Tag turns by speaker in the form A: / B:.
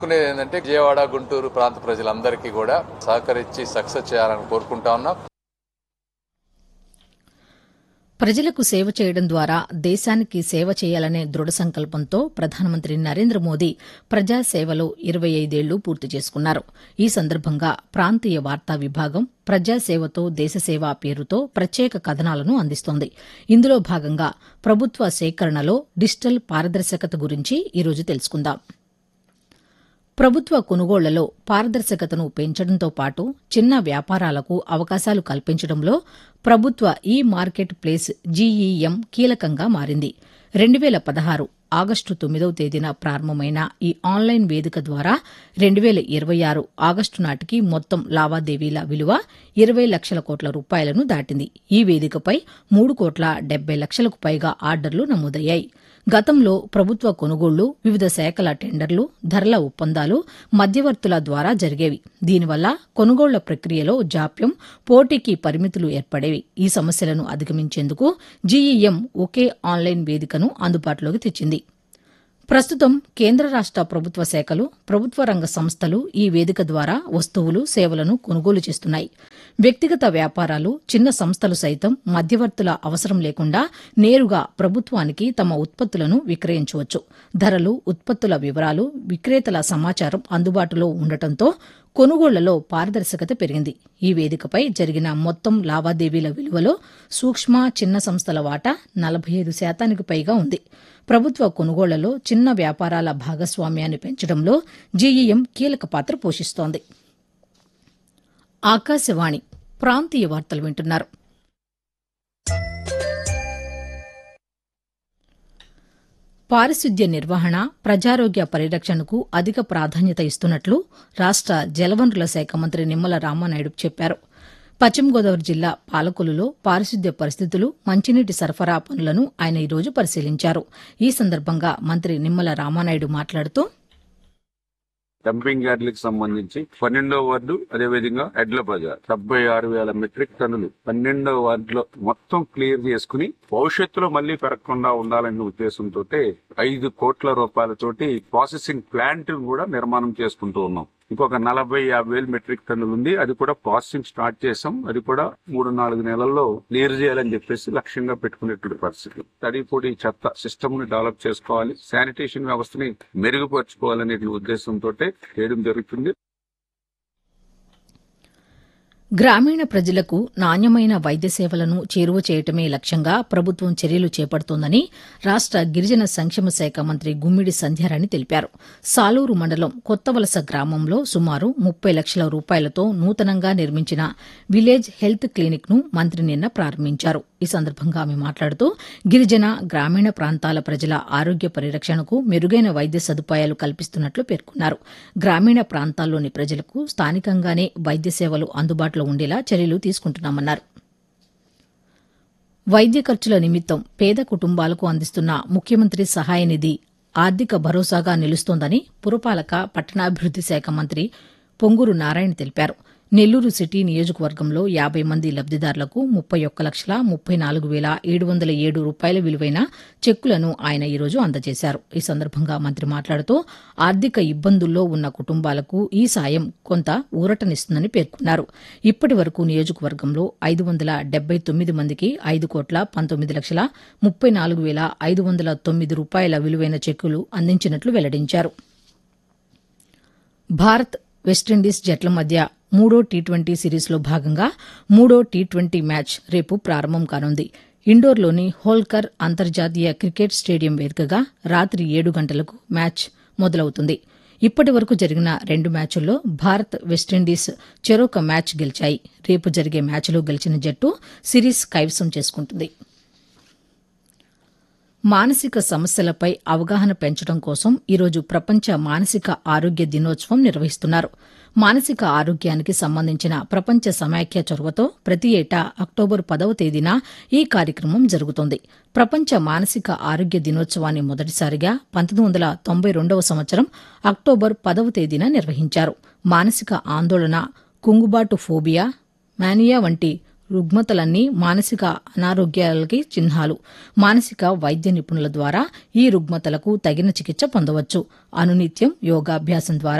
A: కోరుకునేది ఏంటంటే విజయవాడ, గుంటూరు ప్రాంత ప్రజలందరికీ కూడా సహకరించి సక్సెస్ చేయాలని కోరుకుంటా ఉన్నాం.
B: ప్రజలకు సేవ చేయడం ద్వారా దేశానికి సేవ చేయాలనే దృఢ సంకల్పంతో ప్రధానమంత్రి నరేంద్ర మోదీ ప్రజాసేవలో 25 ఏళ్లు పూర్తి చేసుకున్నారు. ఈ సందర్భంగా ప్రాంతీయ వార్తా విభాగం ప్రజాసేవతో దేశసేవ పేరుతో ప్రత్యేక కథనాలను అందిస్తోంది. ఇందులో భాగంగా ప్రభుత్వ సేకరణలో డిజిటల్ పారదర్శకత గురించి ఈరోజు తెలుసుకుందాం. ప్రభుత్వ కొనుగోళ్లలో పారదర్శకతను పెంచడంతో పాటు చిన్న వ్యాపారాలకు అవకాశాలు కల్పించడంలో ప్రభుత్వ ఈ మార్కెట్ ప్లేస్ జీఈఎం కీలకంగా మారింది. 2016 ఆగస్టు 9వ తేదీన ప్రారంభమైన ఈ ఆన్లైన్ వేదిక ద్వారా 2026 ఆగస్టు నాటికి మొత్తం లావాదేవీల విలువ 20 లక్షల కోట్ల రూపాయలను దాటింది. ఈ వేదికపై 3,70,00,000కు పైగా ఆర్డర్లు నమోదయ్యాయి. గతంలో ప్రభుత్వ కొనుగోళ్లు వివిధ శాఖల టెండర్లు, ధరల ఒప్పందాలు మధ్యవర్తుల ద్వారా జరిగేవి. దీనివల్ల కొనుగోళ్ల ప్రక్రియలో జాప్యం, పోటీకి పరిమితులు ఏర్పడేవి. ఈ సమస్యలను అధిగమించేందుకు జీఈఎం ఒకే ఆన్లైన్ వేదికను అందుబాటులోకి తెచ్చింది. ప్రస్తుతం కేంద్ర రాష్ట ప్రభుత్వ శాఖలు, ప్రభుత్వ రంగ సంస్థలు ఈ వేదిక ద్వారా వస్తువులు, సేవలను కొనుగోలు చేస్తున్నాయి. వ్యక్తిగత వ్యాపారాలు, చిన్న సంస్థలు సైతం మధ్యవర్తుల అవసరం లేకుండా నేరుగా ప్రభుత్వానికి తమ ఉత్పత్తులను విక్రయించవచ్చు. ధరలు, ఉత్పత్తుల వివరాలు, విక్రేతల సమాచారం అందుబాటులో ఉండటంతో కొనుగోళ్లలో పారదర్శకత పెరిగింది. ఈ వేదికపై జరిగిన మొత్తం లావాదేవీల విలువలో సూక్ష్మ, చిన్న సంస్థల వాటా 45% పైగా ఉంది. ప్రభుత్వ కొనుగోళ్లలో చిన్న వ్యాపారాల భాగస్వామ్యాన్ని పెంచడంలో జీఈఎం కీలక పాత్ర పోషిస్తోంది. ఆకాశవాణి ప్రాంతీయ వార్తలు వింటున్నారు. పారిశుద్ధ్య నిర్వహణ, ప్రజారోగ్య పరిరక్షణకు అధిక ప్రాధాన్యత ఇస్తున్నట్లు రాష్ట జలవనరుల శాఖ మంత్రి నిమ్మల రామానాయుడు చెప్పారు. పశ్చిమ గోదావరి జిల్లా పాలకొల్లులో పారిశుద్ధ్య పరిస్థితులు, మంచినీటి సరఫరా పనులను ఆయన ఈరోజు పరిశీలించారు. ఈ సందర్భంగా మంత్రి నిమ్మల రామానాయుడు మాట్లాడుతూ,
C: డంపింగ్ యార్డులకు సంబంధించి 12వ వార్డు, అదేవిధంగా ఎడ్ల బజార్ 76,000 మెట్రిక్ టన్నులు 12వ వార్డులో మొత్తం క్లియర్ చేసుకుని భవిష్యత్తులో మళ్లీ పెరగకుండా ఉండాలనే ఉద్దేశంతో 5 కోట్ల రూపాయలతోటి ప్రాసెసింగ్ ప్లాంట్ కూడా నిర్మాణం చేసుకుంటూ ఉన్నాం. ఇంకొక 40,000-50,000 మెట్రిక్ టన్నులు ఉంది. అది కూడా ప్రాసెసింగ్ స్టార్ట్ చేసాం. అది కూడా 3-4 నెలల్లో క్లియర్ చేయాలని చెప్పేసి లక్ష్యంగా పెట్టుకునేటువంటి పరిస్థితి. తడి పొడి చెత్త సిస్టమ్ ని డెవలప్ చేసుకోవాలి, శానిటేషన్ వ్యవస్థని మెరుగుపరుచుకోవాలనే ఉద్దేశంతో చేయడం జరుగుతుంది.
B: గ్రామీణ ప్రజలకు నాణ్యమైన వైద్య సేవలను చేరువ చేయటమే లక్ష్యంగా ప్రభుత్వం చర్యలు చేపడుతోందని రాష్ట గిరిజన సంక్షేమ శాఖ మంత్రి గుమ్మిడి సంధ్యారాణి తెలిపారు. సాలూరు మండలం కొత్తవలస గ్రామంలో సుమారు 30 లక్షల రూపాయలతో నూతనంగా నిర్మించిన విలేజ్ హెల్త్ క్లినిక్ ను మంత్రి నిన్న ప్రారంభించారు. ఈ సందర్భంగా ఆమె మాట్లాడుతూ, గిరిజన, గ్రామీణ ప్రాంతాల ప్రజల ఆరోగ్య పరిరక్షణకు మెరుగైన వైద్య సదుపాయాలు కల్పిస్తున్నట్లు పేర్కొన్నారు. గ్రామీణ ప్రాంతాల్లోని ప్రజలకు స్థానికంగానే వైద్య సేవలు అందుబాటులో ఉండేలా చర్యలు తీసుకుంటున్నామన్నారు. వైద్య ఖర్చుల నిమిత్తం పేద కుటుంబాలకు అందిస్తున్న ముఖ్యమంత్రి సహాయ నిధి ఆర్థిక భరోసాగా నిలుస్తోందని పురపాలక, పట్టణాభివృద్ది శాఖ మంత్రి పొంగూరు నారాయణ తెలిపారు. నెల్లూరు సిటీ నియోజకవర్గంలో 50 మంది లబ్దిదారులకు 31,34,707 రూపాయల విలువైన చెక్కులను ఆయన ఈరోజు అందజేశారు. ఈ సందర్భంగా మంత్రి మాట్లాడుతూ, ఆర్థిక ఇబ్బందుల్లో ఉన్న కుటుంబాలకు ఈ సాయం కొంత ఊరటనిస్తుందని పేర్కొన్నారు. ఇప్పటి వరకు నియోజకవర్గంలో 579 మందికి 5,19,34,509 రూపాయల విలువైన చెక్కులు అందించినట్లు వెల్లడించారు. భారత్, వెస్టిండీస్ జట్ల మధ్య 3వ టీ20 సిరీస్లో భాగంగా 3వ టీ20 మ్యాచ్ రేపు ప్రారంభం కానుంది. ఇండోర్లోని హోల్కర్ అంతర్జాతీయ క్రికెట్ స్టేడియం వేదికగా రాత్రి 7 గంటలకు మ్యాచ్ మొదలవుతుంది. ఇప్పటి వరకు జరిగిన 2 మ్యాచుల్లో భారత్, వెస్టిండీస్ చెరొక మ్యాచ్ గెలిచాయి. రేపు జరిగే మ్యాచ్లో గెలిచిన జట్టు సిరీస్ కైవసం చేసుకుంటుంది. మానసిక సమస్యలపై అవగాహన పెంచడం కోసం ఈరోజు ప్రపంచ మానసిక ఆరోగ్య దినోత్సవం నిర్వహిస్తున్నారు. మానసిక ఆరోగ్యానికి సంబంధించిన ప్రపంచ సమాఖ్య చొరవతో ప్రతి ఏటా అక్టోబర్ 10వ తేదీన ఈ కార్యక్రమం జరుగుతోంది. ప్రపంచ మానసిక ఆరోగ్య దినోత్సవాన్ని మొదటిసారిగా 1992వ సంవత్సరం అక్టోబర్ 10వ తేదీన నిర్వహించారు. మానసిక ఆందోళన, కుంగుబాటు ఫోబియా, మానియా వంటి రుగ్మతలన్నీ మానసిక అనారోగ్యాలకి చిహ్నాలు. మానసిక వైద్య నిపుణుల ద్వారా ఈ రుగ్మతలకు తగిన చికిత్స పొందవచ్చు. అనునిత్యం యోగాభ్యాసం ద్వారా